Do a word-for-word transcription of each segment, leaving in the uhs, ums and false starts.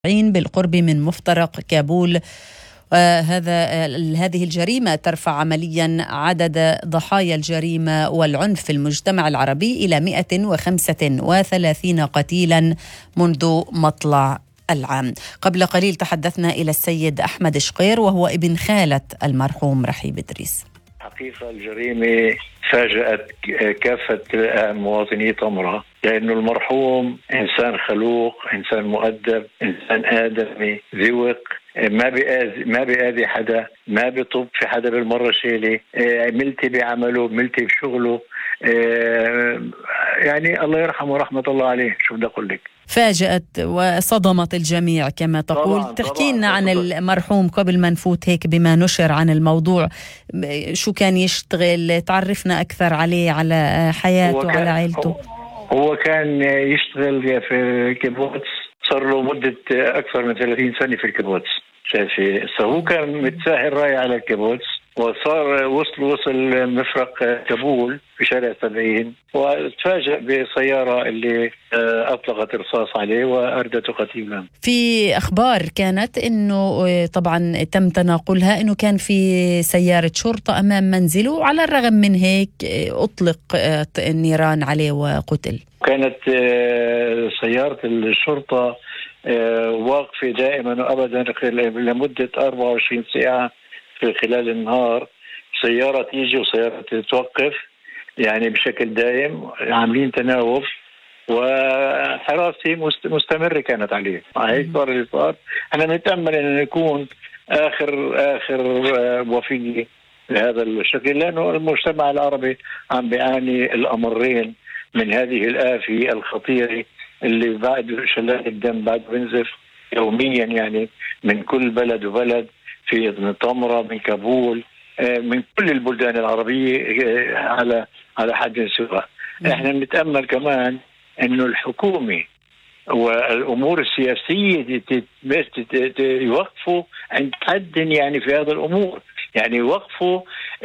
بالقرب من مفترق كابول. آه هذا آه هذه الجريمة ترفع عمليا عدد ضحايا الجريمة والعنف في المجتمع العربي إلى مئة وخمسة وثلاثين قتيلا منذ مطلع العام. قبل قليل تحدثنا إلى السيد أحمد شقير وهو ابن خالة المرحوم رحيب إدريس. حقيقة الجريمة فاجأت كافة مواطني طمرة، لأنه المرحوم إنسان خلوق، إنسان مؤدب، إنسان آدمي ذوق، ما بيأذي ما بيأذي حدا، ما بيطب في حدا بالمرة شيلة، ملتي بعمله ملتي بشغله، يعني الله يرحمه ورحمة الله عليه. شو بدي أقول لك، فاجأت وصدمت الجميع كما تقول. طبعاً تحكي لنا عن المرحوم قبل ما نفوت هيك بما نشر عن الموضوع، شو كان يشتغل؟ تعرفنا أكثر عليه، على حياته، على عائلته. هو كان يشتغل في كيبوتس، صار له مدة أكثر من ثلاثين سنة في الكيبوتس. شايفي، هو كان متساهل راي على الكيبوتس، وصار وصل وصل مفرق كابول في شارع سبعين، وتفاجأ بسيارة اللي أطلقت رصاص عليه وأردته قتيلا. في أخبار كانت إنه طبعا تم تناقلها إنه كان في سيارة شرطة أمام منزله، على الرغم من هيك أطلق النيران عليه وقتل. كانت سيارة الشرطة واقفة دائما وأبدا لمدة أربعة وعشرين ساعة في خلال النهار، سيارة تيجي وسيارة تتوقف، يعني بشكل دائم عاملين تناوب، وحراسة مستمرة كانت عليه. هيك صار اللي صار. أنا نتأمل أن يكون آخر آخر وفية لهذا الشكل، لأنه المجتمع العربي عم بيعاني الأمرين من هذه الآفة الخطيرة اللي بعد شلال الدم بعد بنزف يوميا، يعني من كل بلد وبلد، في من طمرة، من كابول، من كل البلدان العربية على على حد سواء. احنا نتأمل كمان انه الحكومة والامور السياسية يوقفوا عند حد، يعني في هذا الامور، يعني يوقفوا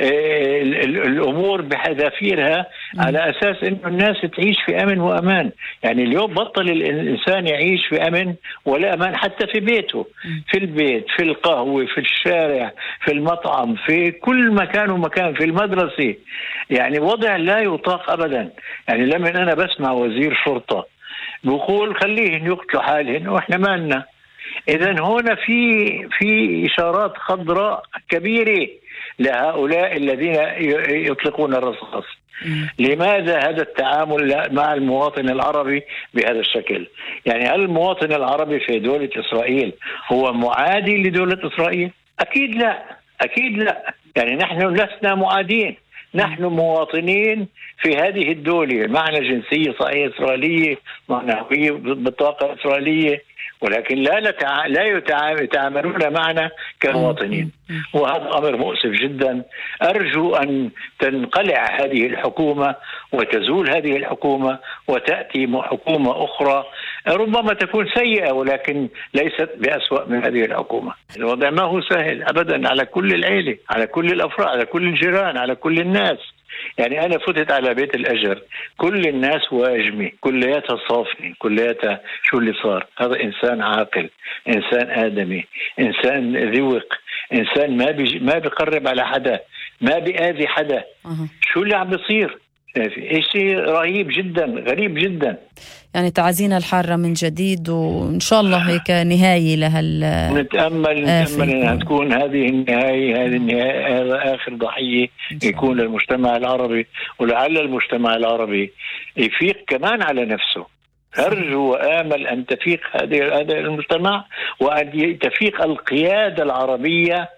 الامور بحذافيرها على اساس انه الناس تعيش في امن وامان. يعني اليوم بطل الانسان يعيش في امن ولا امان، حتى في بيته، في البيت، في القهوة، في الشارع، في المطعم، في كل مكان ومكان، في المدرسة. يعني وضع لا يطاق ابدا. يعني لما انا بسمع وزير شرطة بقول خليهم يقتلوا حالهم واحنا مالنا، إذن هنا في في إشارات خضراء كبيرة لهؤلاء الذين يطلقون الرصاص. لماذا هذا التعامل مع المواطن العربي بهذا الشكل؟ يعني هل المواطن العربي في دولة إسرائيل هو معادي لدولة إسرائيل؟ أكيد لا، أكيد لا. يعني نحن لسنا معادين، نحن مواطنين في هذه الدولة، معنا جنسية صحيح إسرائيلية، معنا هوية بطاقة إسرائيلية، ولكن لا نتع... لا يتعاملون معنا كمواطنين، وهذا أمر مؤسف جدا. أرجو أن تنقلع هذه الحكومة وتزول هذه الحكومة وتأتي حكومة أخرى ربما تكون سيئة ولكن ليست بأسوأ من هذه الحكومة. الوضع ما هو سهل أبدا على كل العيلة، على كل الأفراد، على كل الجيران، على كل الناس. يعني أنا فتت على بيت الأجر، كل الناس واجمي، كلياتها صافني، كلياتها شو اللي صار. هذا إنسان عاقل، إنسان آدمي، إنسان ذوق، إنسان ما بيج... ما بيقرب على حدا، ما بيأذي حدا. شو اللي عم بيصير؟ شيء رهيب جدا، غريب جدا. يعني تعزينا الحارة من جديد، وإن شاء الله هيك نهاية لهال نتأمل نتأمل أنها تكون هذه النهاية، هذه النهاية، هذا آخر ضحية يكون للمجتمع العربي، ولعل المجتمع العربي يفيق كمان على نفسه. أرجو وآمل أن تفيق هذا هذا المجتمع، وأن تفيق القيادة العربية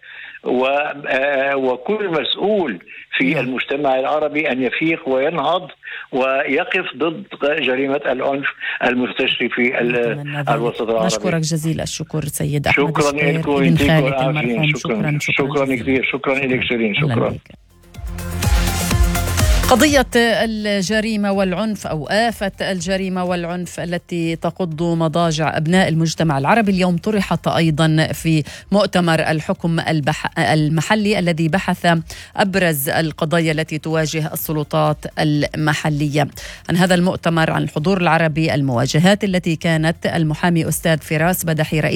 وكل مسؤول في المجتمع العربي أن يفيق وينهض ويقف ضد جريمة العنف المستشري في الوسط العربي. نشكرك جزيل الشكر سيد أحمد شكرا لكم، ابن خالة المرحوم. شكرا شكرا, شكرا, شكرا كثير. شكرا لك شيرين. شكرا. قضية الجريمة والعنف أو آفة الجريمة والعنف التي تقض مضاجع أبناء المجتمع العربي اليوم طرحت أيضا في مؤتمر الحكم البح... المحلي الذي بحث أبرز القضايا التي تواجه السلطات المحلية. عن هذا المؤتمر، عن الحضور العربي، المواجهات التي كانت، المحامي أستاذ فراس بدحي رئيس